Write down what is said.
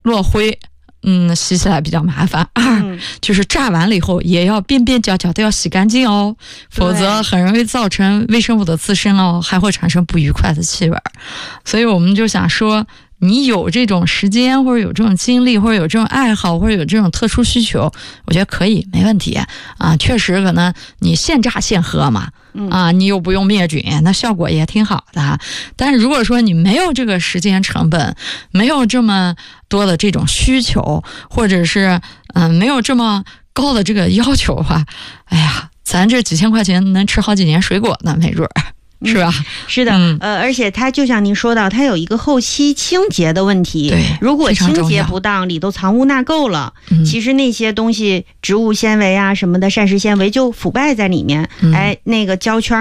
落灰，洗起来比较麻烦。就是榨完了以后也要边边角角都要洗干净哦，否则很容易造成微生物的滋生哦，还会产生不愉快的气味。所以我们就想说，你有这种时间，或者有这种精力，或者有这种爱好，或者有这种特殊需求，我觉得可以，没问题啊。确实可能你现榨现喝嘛，你又不用灭菌，那效果也挺好的。但是如果说你没有这个时间成本，没有这么多的这种需求，或者是没有这么高的这个要求的话，哎呀，咱这几千块钱能吃好几年水果呢，没准儿。是吧？ 是的，而且它就像您说到，它有一个后期清洁的问题。 对， 如果清洁不当，里头藏污纳垢了，其实那些东西，植物纤维啊什么的，膳食纤维就腐败在里面。那个胶圈